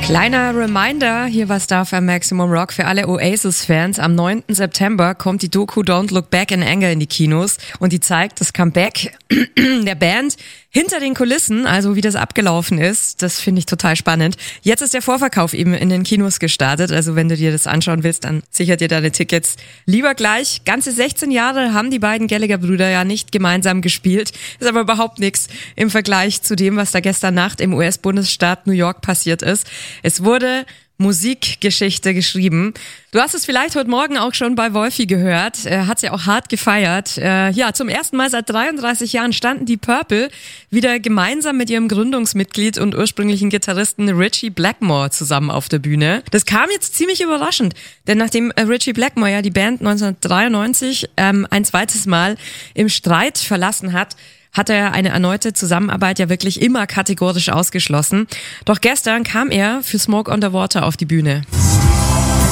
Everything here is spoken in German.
Kleiner Reminder, hier war Star FM Maximum Rock für alle Oasis-Fans. Am 9. September kommt die Doku Don't Look Back in Anger in die Kinos und die zeigt das Comeback der Band hinter den Kulissen, also wie das abgelaufen ist. Das finde ich total spannend. Jetzt ist der Vorverkauf eben in den Kinos gestartet, also wenn du dir das anschauen willst, dann sichert dir deine Tickets lieber gleich. Ganze 16 Jahre haben die beiden Gallagher-Brüder ja nicht gemeinsam gespielt. Ist aber überhaupt nichts im Vergleich zu dem, was da gestern Nacht im US-Bundesstaat New York passiert ist. Es wurde Musikgeschichte geschrieben. Du hast es vielleicht heute Morgen auch schon bei Wolfi gehört. Er hat es ja auch hart gefeiert. Zum ersten Mal seit 33 Jahren standen die Purple wieder gemeinsam mit ihrem Gründungsmitglied und ursprünglichen Gitarristen Ritchie Blackmore zusammen auf der Bühne. Das kam jetzt ziemlich überraschend, denn nachdem Ritchie Blackmore ja die Band 1993 ein zweites Mal im Streit verlassen hat er eine erneute Zusammenarbeit ja wirklich immer kategorisch ausgeschlossen. Doch gestern kam er für Smoke on the Water auf die Bühne.